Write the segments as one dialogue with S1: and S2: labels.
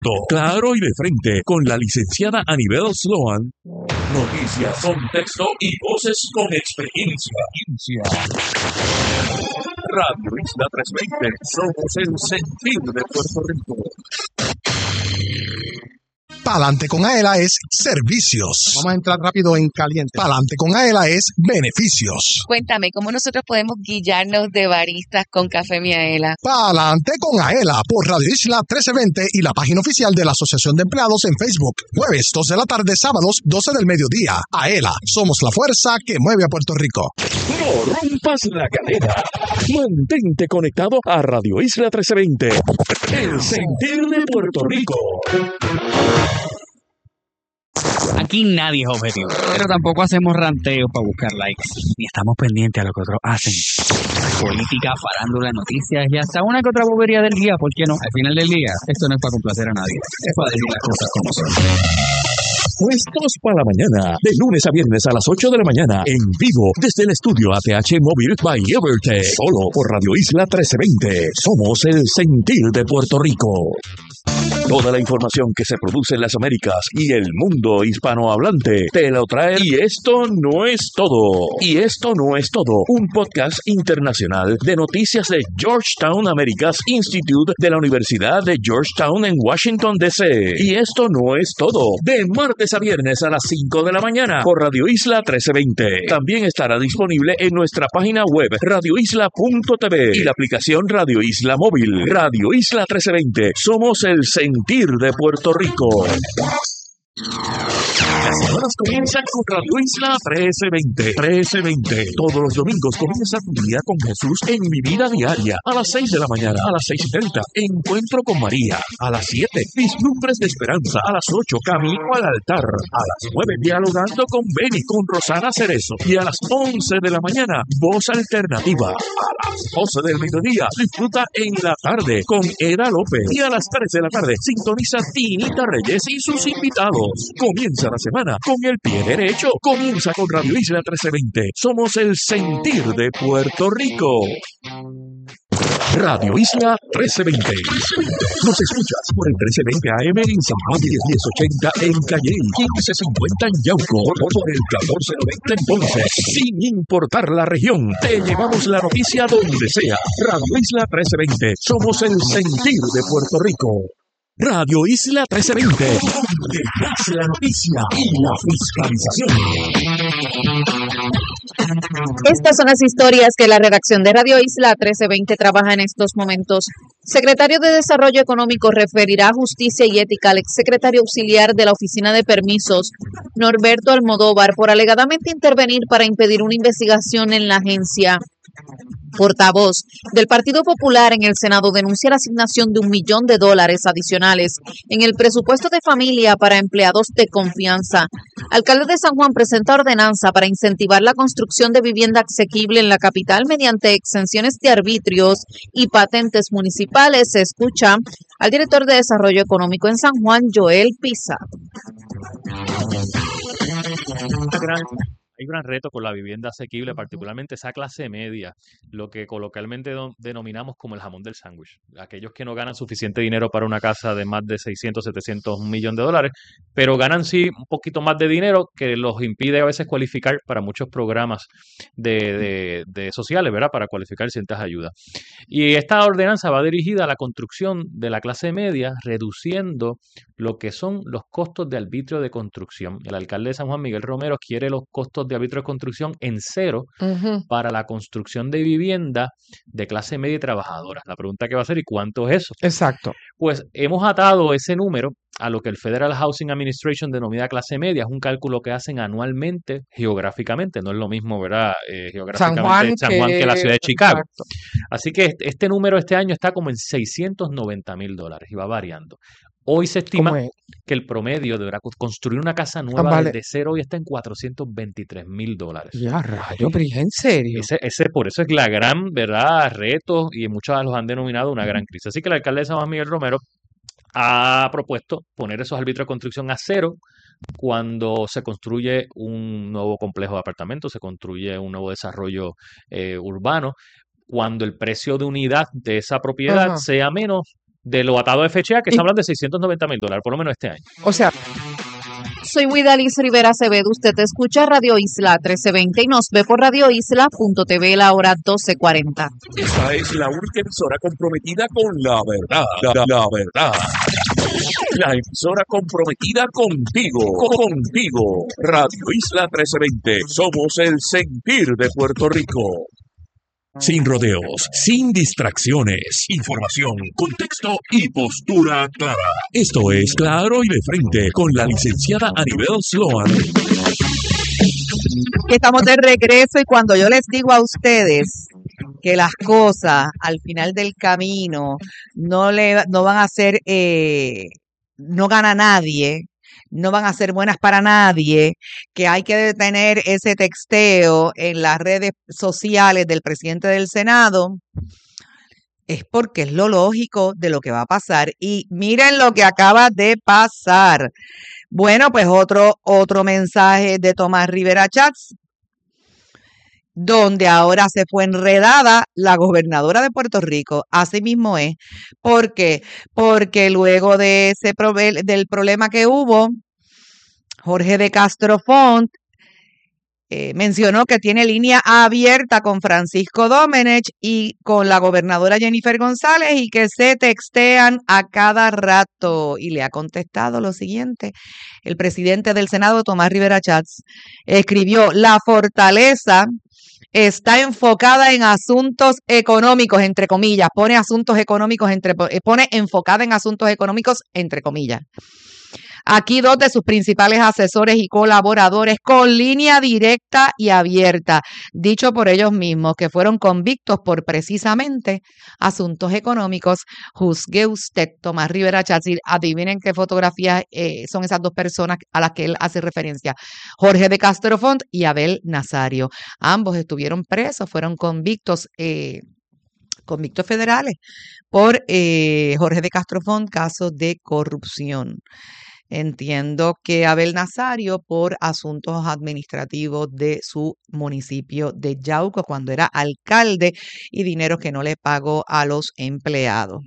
S1: Claro y de frente, con la licenciada Anibel Sloan. Noticias con texto y voces con experiencia. Radio Isla 320, somos el sentir de Puerto Rico.
S2: Pa'lante con Aela es servicios. Vamos a entrar rápido en caliente. Pa'lante con Aela es beneficios.
S3: Cuéntame, ¿cómo nosotros podemos guillarnos de baristas con Café Miaela?
S2: Pa'lante con Aela por Radio Isla 1320 y la página oficial de la Asociación de Empleados en Facebook. Jueves 2 de la tarde, sábados 12 del mediodía. Aela, somos la fuerza que mueve a Puerto Rico.
S1: No rompas la cadena. Mantente conectado a Radio Isla 1320. El sentir de Puerto Rico.
S4: Aquí nadie es objetivo, pero tampoco hacemos ranteos para buscar likes, ni estamos pendientes a lo que otros hacen. Política, farándula, noticias y hasta una que otra bobería del día, ¿por qué no? Al final del día, esto no es para complacer a nadie, es para decir las cosas como son.
S1: Puestos para la mañana, de lunes a viernes a las 8 de la mañana, en vivo, desde el estudio ATH Móvil by Evertech, solo por Radio Isla 1320. Somos el sentir de Puerto Rico. Toda la información que se produce en las Américas y el mundo hispanohablante te lo trae. Y esto no es todo. Y esto no es todo. Un podcast internacional de noticias de Georgetown Americas Institute de la Universidad de Georgetown en Washington, D.C. Y esto no es todo. De martes a viernes a las 5 de la mañana por Radio Isla 1320. También estará disponible en nuestra página web radioisla.tv y la aplicación Radio Isla Móvil. Radio Isla 1320. Somos el sentir de Puerto Rico. Las semanas comienzan con Radio Isla 1320. Todos los domingos comienza tu día con Jesús en Mi Vida Diaria. A las 6 de la mañana, a las 6:30, Encuentro con María. A las 7, Vislumbres de Esperanza. A las 8, Camino al Altar. A las 9, Dialogando con Beni, con Rosana Cerezo. Y a las 11 de la mañana, Voz Alternativa. A las 12 del mediodía, disfruta En la Tarde con Eda López. Y a las 3 de la tarde, sintoniza Tinita Reyes y sus invitados. Comienza la semana con el pie derecho. Comienza con Radio Isla 1320. Somos el sentir de Puerto Rico. Radio Isla 1320. Nos escuchas por el 1320 AM en San Juan, 1080 en Calle, 1550 en Yauco, por el 1490 en Ponce. Sin importar la región, te llevamos la noticia donde sea. Radio Isla 1320. Somos el sentir de Puerto Rico. Radio Isla 1320, donde nace la noticia y la fiscalización.
S3: Estas son las historias que la redacción de Radio Isla 1320 trabaja en estos momentos. Secretario de Desarrollo Económico referirá a Justicia y Ética al exsecretario auxiliar de la Oficina de Permisos, Norberto Almodóvar, por alegadamente intervenir para impedir una investigación en la agencia. Portavoz del Partido Popular en el Senado denuncia la asignación de $1 millón adicionales en el presupuesto de familia para empleados de confianza. Alcalde de San Juan presenta ordenanza para incentivar la construcción de vivienda asequible en la capital mediante exenciones de arbitrios y patentes municipales. Se escucha al director de Desarrollo Económico en San Juan, Joel Pisa.
S5: Hay un gran reto con la vivienda asequible, particularmente esa clase media, lo que coloquialmente denominamos como el jamón del sándwich. Aquellos que no ganan suficiente dinero para una casa de más de 600, 700, $1 millón, pero ganan sí un poquito más de dinero que los impide a veces cualificar para muchos programas de sociales, ¿verdad? Para cualificar ciertas ayudas. Y esta ordenanza va dirigida a la construcción de la clase media, reduciendo lo que son los costos de arbitrio de construcción. El alcalde de San Juan, Miguel Romero, quiere los costos de arbitrio de construcción en cero para la construcción de vivienda de clase media y trabajadora. La pregunta que va a ser, ¿y cuánto es eso?
S6: Exacto.
S5: Pues hemos atado ese número a lo que el Federal Housing Administration denomina clase media. Es un cálculo que hacen anualmente, geográficamente. No es lo mismo, ¿verdad? Geográficamente San Juan que la ciudad de Chicago.
S6: Exacto.
S5: Así que este número este año está como en $690,000 y va variando. Hoy se estima que el promedio de construir una casa nueva desde cero hoy está en $423,000.
S6: Ya, rayo, pero ¿en serio?
S5: Por eso es la gran, ¿verdad?, reto, y muchos los han denominado una gran crisis. Así que el alcalde de San Juan, Miguel Romero, ha propuesto poner esos arbitrios de construcción a cero cuando se construye un nuevo complejo de apartamentos, se construye un nuevo desarrollo urbano, cuando el precio de unidad de esa propiedad sea menos de lo atado de fechea, que se hablan de $690,000, por lo menos este año.
S6: O sea,
S3: Soy Widalis Rivera Acevedo. Usted escucha Radio Isla 1320 y nos ve por radioisla.tv la hora 12:40.
S1: Esta es la única emisora comprometida con la verdad. La verdad. La emisora comprometida contigo. Contigo. Radio Isla 1320. Somos el sentir de Puerto Rico. Sin rodeos, sin distracciones, información, contexto y postura clara. Esto es Claro y de Frente con la licenciada Anibel Sloan.
S6: estamos de regreso y cuando yo les digo a ustedes que las cosas al final del camino no van a ser, no gana nadie, no van a ser buenas para nadie, que hay que detener ese texteo en las redes sociales del presidente del Senado, es porque es lo lógico de lo que va a pasar. Y miren lo que acaba de pasar. Bueno, pues otro mensaje de Tomás Rivera Chats, donde ahora se fue enredada la gobernadora de Puerto Rico. Así mismo es. ¿Por qué? Porque luego de del problema que hubo, Jorge de Castro Font mencionó que tiene línea abierta con Francisco Domenech y con la gobernadora Jennifer González y que se textean a cada rato. Y le ha contestado lo siguiente. El presidente del Senado, Tomás Rivera Chats, escribió: la fortaleza está enfocada en asuntos económicos, entre comillas, pone enfocada en asuntos económicos, entre comillas. Aquí dos de sus principales asesores y colaboradores con línea directa y abierta, dicho por ellos mismos, que fueron convictos por precisamente asuntos económicos. Juzgue usted, Tomás Rivera Chats, y adivinen qué fotografías son esas dos personas a las que él hace referencia: Jorge de Castro Font y Abel Nazario. Ambos estuvieron presos, fueron convictos federales por Jorge de Castro Font, caso de corrupción. Entiendo que Abel Nazario por asuntos administrativos de su municipio de Yauco cuando era alcalde y dinero que no le pagó a los empleados.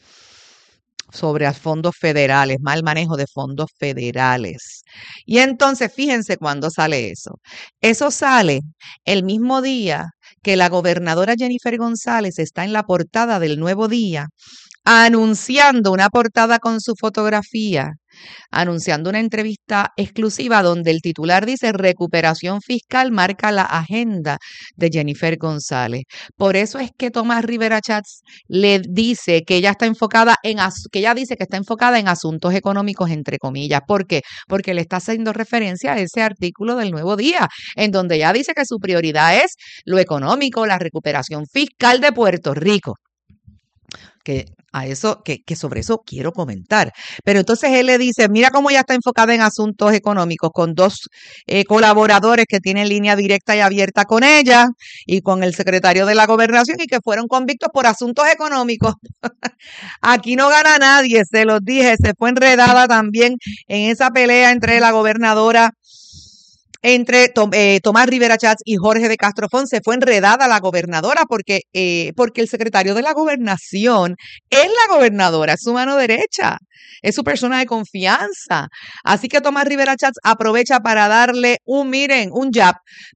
S6: Sobre fondos federales, mal manejo de fondos federales. Y entonces fíjense cuándo sale eso. Eso sale el mismo día que la gobernadora Jennifer González está en la portada del Nuevo Día, anunciando una portada con su fotografía, anunciando una entrevista exclusiva donde el titular dice: recuperación fiscal marca la agenda de Jennifer González. Por eso es que Tomás Rivera Chats le dice que ella está enfocada en asuntos económicos, entre comillas. ¿Por qué? Porque le está haciendo referencia a ese artículo del Nuevo Día, en donde ella dice que su prioridad es lo económico, la recuperación fiscal de Puerto Rico. Que sobre eso quiero comentar. Pero entonces él le dice: mira cómo ella está enfocada en asuntos económicos, con dos colaboradores que tienen línea directa y abierta con ella y con el secretario de la Gobernación y que fueron convictos por asuntos económicos. Aquí no gana nadie, se los dije. Se fue enredada también en esa pelea entre la gobernadora, entre Tomás Rivera Chats y Jorge de Castro Font. Se fue enredada la gobernadora porque el secretario de la Gobernación es la gobernadora, es su mano derecha, es su persona de confianza. Así que Tomás Rivera Chats aprovecha para darle un jab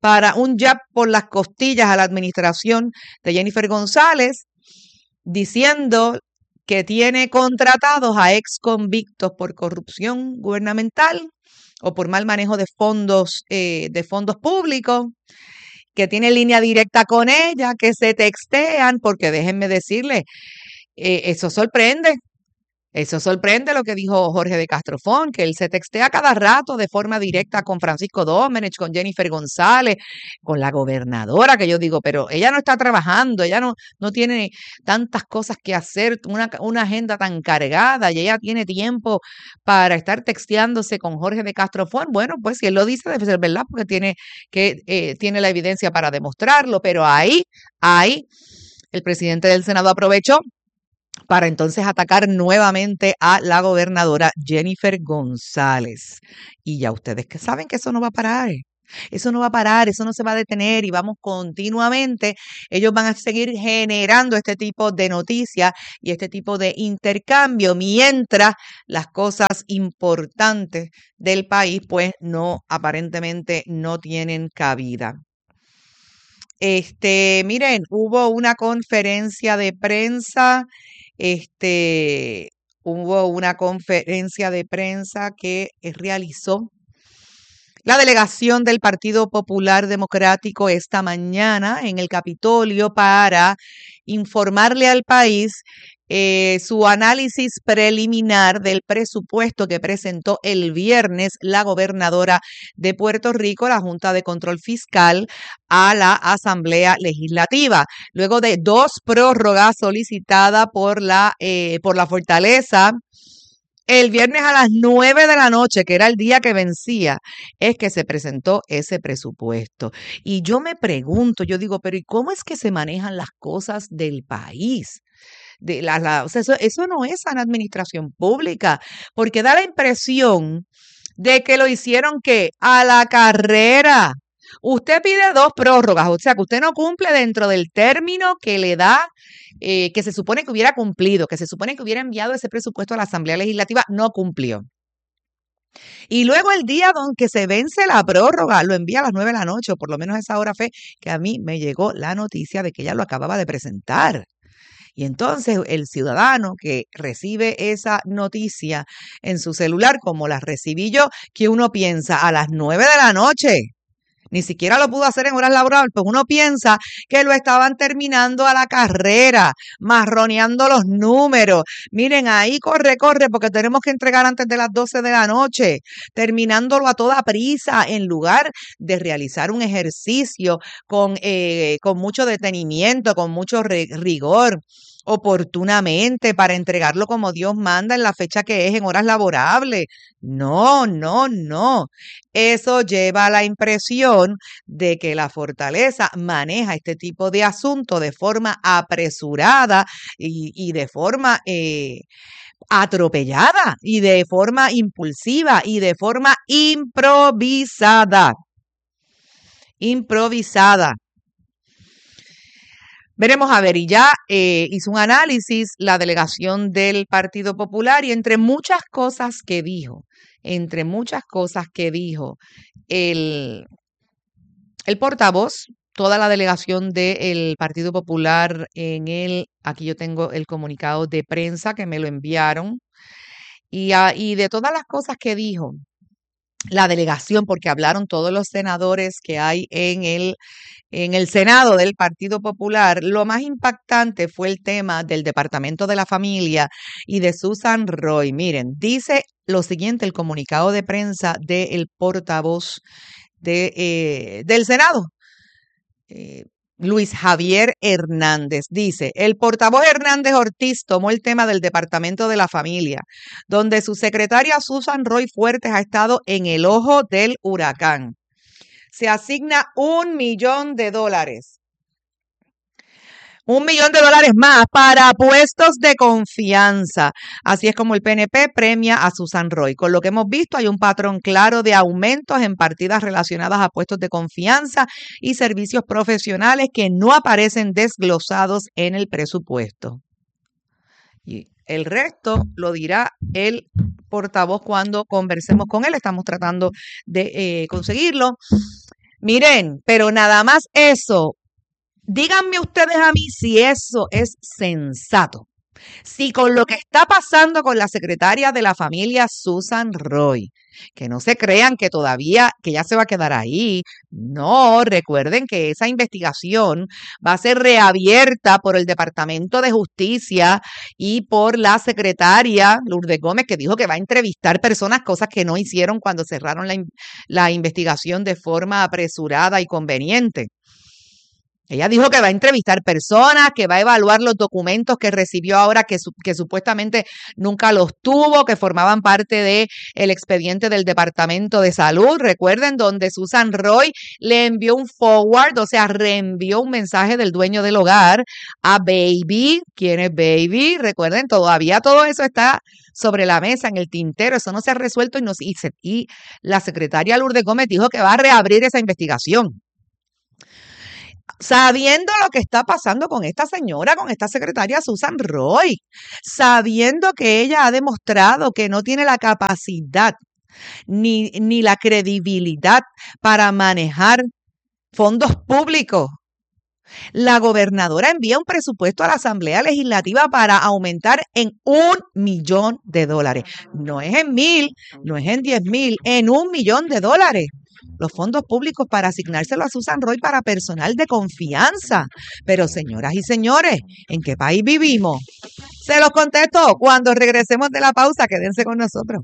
S6: por las costillas a la administración de Jennifer González, diciendo que tiene contratados a ex convictos por corrupción gubernamental o por mal manejo de fondos públicos, que tiene línea directa con ella, que se textean, porque déjenme decirle, eso sorprende. Eso sorprende lo que dijo Jorge de Castro Font, que él se textea cada rato de forma directa con Francisco Domenech, con Jennifer González, con la gobernadora, que yo digo, pero ella no está trabajando, ella no tiene tantas cosas que hacer, una agenda tan cargada, y ella tiene tiempo para estar texteándose con Jorge de Castro Font. Bueno, pues si él lo dice, debe ser verdad, porque tiene la evidencia para demostrarlo, pero ahí el presidente del Senado aprovechó para entonces atacar nuevamente a la gobernadora Jennifer González. Y ya ustedes que saben que eso no va a parar. Eso no va a parar, eso no se va a detener y vamos continuamente. Ellos van a seguir generando este tipo de noticias y este tipo de intercambio mientras las cosas importantes del país pues no, aparentemente no tienen cabida. Miren, hubo una conferencia de prensa, que realizó la delegación del Partido Popular Democrático esta mañana en el Capitolio para informarle al país su análisis preliminar del presupuesto que presentó el viernes la gobernadora de Puerto Rico, la Junta de Control Fiscal, a la Asamblea Legislativa. Luego de 2 prórrogas solicitadas por la Fortaleza, el viernes a las 9 de la noche, que era el día que vencía, es que se presentó ese presupuesto. Y yo me pregunto, yo digo, pero ¿y cómo es que se manejan las cosas del país? O sea, eso no es sana administración pública, porque da la impresión de que lo hicieron que a la carrera. Usted pide 2 prórrogas, o sea que usted no cumple dentro del término que le da, que se supone que hubiera cumplido, que se supone que hubiera enviado ese presupuesto a la Asamblea Legislativa, no cumplió. Y luego el día que se vence la prórroga, lo envía a las 9 de la noche, o por lo menos a esa hora fue que a mí me llegó la noticia de que ella lo acababa de presentar. Y entonces el ciudadano que recibe esa noticia en su celular, como la recibí yo, que uno piensa a las 9 de la noche, ni siquiera lo pudo hacer en horas laborables, pues uno piensa que lo estaban terminando a la carrera, marroneando los números. Miren, ahí corre, porque tenemos que entregar antes de las 12 de la noche, terminándolo a toda prisa, en lugar de realizar un ejercicio con mucho detenimiento, con mucho rigor, oportunamente, para entregarlo como Dios manda en la fecha que es, en horas laborables. No. Eso lleva a la impresión de que la Fortaleza maneja este tipo de asuntos de forma apresurada y de forma atropellada y de forma impulsiva y de forma improvisada. Veremos a ver, y ya hizo un análisis la delegación del Partido Popular y entre muchas cosas que dijo el portavoz, toda la delegación del Partido Popular aquí yo tengo el comunicado de prensa que me lo enviaron, y de todas las cosas que dijo la delegación, porque hablaron todos los senadores que hay en el Senado del Partido Popular, lo más impactante fue el tema del Departamento de la Familia y de Susan Roy. Miren, dice lo siguiente el comunicado de prensa del portavoz del Senado, Luis Javier Hernández. Dice, el portavoz Hernández Ortiz tomó el tema del Departamento de la Familia, donde su secretaria Susan Roy Fuertes ha estado en el ojo del huracán. Se asigna $1 millón. $1 millón más para puestos de confianza. Así es como el PNP premia a Susan Roy. Con lo que hemos visto, hay un patrón claro de aumentos en partidas relacionadas a puestos de confianza y servicios profesionales que no aparecen desglosados en el presupuesto. Y el resto lo dirá el portavoz cuando conversemos con él. Estamos tratando de conseguirlo. Miren, pero nada más eso. Díganme ustedes a mí si eso es sensato. Si con lo que está pasando con la secretaria de la familia Susan Roy, que no se crean que todavía, que ya se va a quedar ahí. No, recuerden que esa investigación va a ser reabierta por el Departamento de Justicia y por la secretaria Lourdes Gómez, que dijo que va a entrevistar personas, cosas que no hicieron cuando cerraron la investigación de forma apresurada y conveniente. Ella dijo que va a entrevistar personas, que va a evaluar los documentos que recibió ahora que supuestamente nunca los tuvo, que formaban parte del expediente del Departamento de Salud. Recuerden, donde Susan Roy le envió un forward, o sea, reenvió un mensaje del dueño del hogar a Baby. ¿Quién es Baby? Recuerden, todavía todo eso está sobre la mesa, en el tintero, eso no se ha resuelto y la secretaria Lourdes Gómez dijo que va a reabrir esa investigación. Sabiendo lo que está pasando con esta señora, con esta secretaria Susan Roy, sabiendo que ella ha demostrado que no tiene la capacidad ni la credibilidad para manejar fondos públicos. La gobernadora envía un presupuesto a la Asamblea Legislativa para aumentar en $1 millón. No es en 1,000, no es en 10,000, en $1 millón. Los fondos públicos para asignárselo a Susan Roy para personal de confianza. Pero, señoras y señores, ¿en qué país vivimos? Se los contesto cuando regresemos de la pausa. Quédense con nosotros.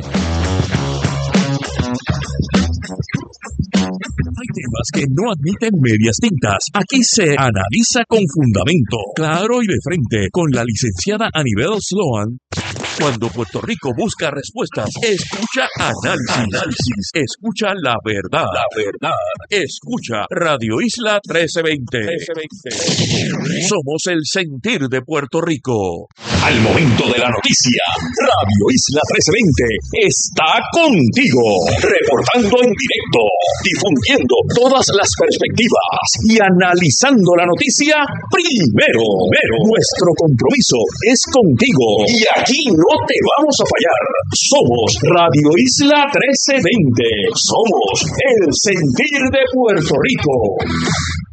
S1: Hay temas que no admiten medias tintas. Aquí se analiza con fundamento, claro y de frente, con la licenciada Anibel Sloan. Cuando Puerto Rico busca respuestas, escucha análisis, escucha la verdad, escucha Radio Isla 1320. Somos el sentir de Puerto Rico. Al momento de la noticia, Radio Isla 1320 está contigo, reportando en directo, difundiendo todas las perspectivas y analizando la noticia primero. Nuestro compromiso es contigo y aquí no te vamos a fallar. Somos Radio Isla 1320. Somos el sentir de Puerto Rico.